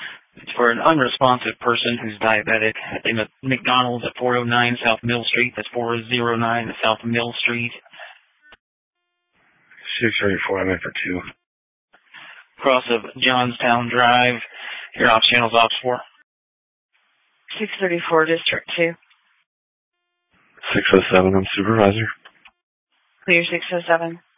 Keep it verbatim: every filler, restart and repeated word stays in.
It's for an unresponsive person who's diabetic in a McDonald's at four oh nine South Mill Street. That's four oh nine South Mill Street. six thirty-four, I'm in for two. Cross of Johnstown Drive. Your ops channel's ops four. six thirty-four, District two. six oh seven, I'm supervisor. Clear six oh seven.